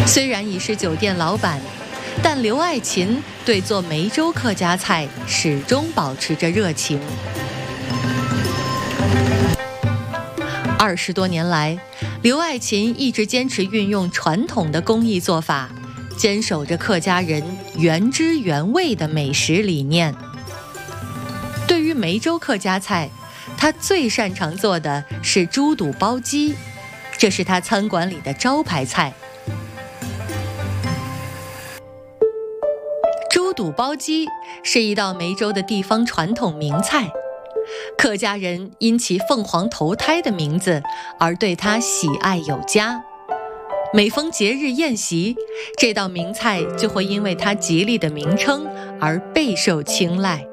虽然已是酒店老板，但刘爱琴对做梅州客家菜始终保持着热情。20多年来，刘爱琴一直坚持运用传统的工艺做法，坚守着客家人原汁原味的美食理念。对于梅州客家菜，他最擅长做的是猪肚包鸡，这是他餐馆里的招牌菜。猪肚包鸡是一道梅州的地方传统名菜，客家人因其凤凰投胎的名字而对它喜爱有加。每逢节日宴席，这道名菜就会因为它吉利的名称而备受青睐。